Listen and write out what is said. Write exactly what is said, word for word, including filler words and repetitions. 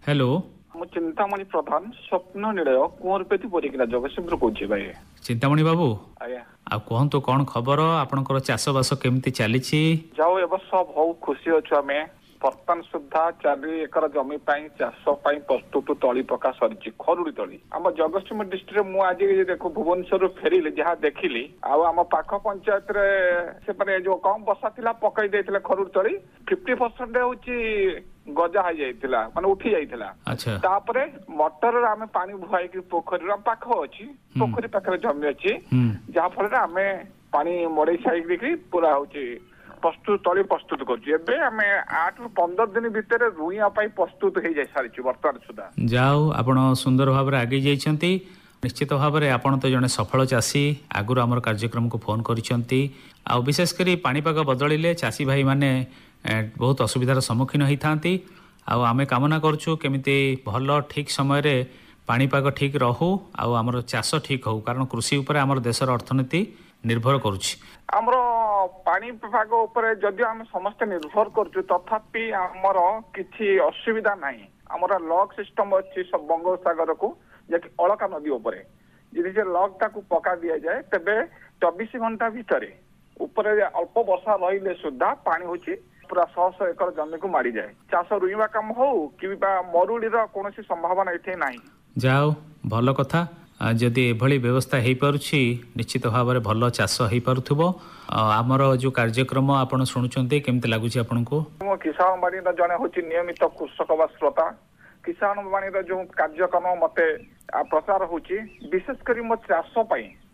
Hello मु चिंतामणि प्रधान स्वप्न निलय कुंवरपेती परिकिना जगतसिंहपुर कहूँ भाई। चिंतामणि बाबू आज्ञा आ कहतु कौन खबर आपनकर चाष बास केमती चलीछि? जाओ ए वर्ष बहुत खुशी अच्छु आम बर्तमान सुधा चारि एकर जमी चाष प्रस्तुत तली पका सरी खरुड़ी तली आम जगतसिंहपुर डिस्ट्रिक्ट मु आज देखो भुवनेश्वर फेरिली जहाँ देखिली आम पाख पंचायत से जो कम बसा था पकई देते खरुड़ी तली फिफ्टी परसेंट हूँ गजा हो जाइला माने उठी जाइला। अच्छा तापरे मोटर आमे पानी भुआई कि पोखरी पाख अच्छी पोखरी पाखे जमी अच्छी जहाँ फल आम पानी मड़े साइड पूरा हूँ प्रस्तुत तली प्रस्तुत करमे आठ रु पंदर दिन भितर रुइया प्रस्तुत हो जाए सारी बर्तमान सुधा। जाओ आपण सुंदर भाव आगे जाइछंती निश्चित भाव में आपन तो जड़े सफल चाषी आगुरी आम कार्यक्रम को फोन करिसेंती आ विशेषकर पानीपाग बदलिले चाषी भाई माने बहुत असुविधार सम्मुखीन होता आम कामना करुँ केमिति भल ठीक समय रे पानीपाग ठीक रहू आमर चाष ठीक हो कारण कृषि उपर आमर देशर अर्थनीति निर्भर करुछि। आमर पानीपाग उपर जदि आम समस्ते निर्भर करुँ तथापि आमर किछि असुविधा नाही। आमर लॉक सिस्टम अच्छी सब बंगोपसागर को जैसे अलका नदी उपर यदि से लॉक टाकू पका दि जाए तेबे चौबीस घंटा भितर ऊपर अल्प वर्षा रहिले सुधा पानी होची पूरा शह शह एकर जमी को मारी जाए चाष रुइवा काम हो कि मरुड़ीर कौन संभावना ये ना। जाओ भल कथा जदि एभली व्यवस्था हो पारुछि निश्चित भाव में भल चाष हो पारुथिबो। आमर जो कार्यक्रम आपण शुणुचंती केमते लागुछि आपनको? मो किसान बाणी जने होची नियमित कृषक वा श्रोता किसान बाणी जो कार्यक्रम मते प्रचार होची विशेष करी मो चाष पई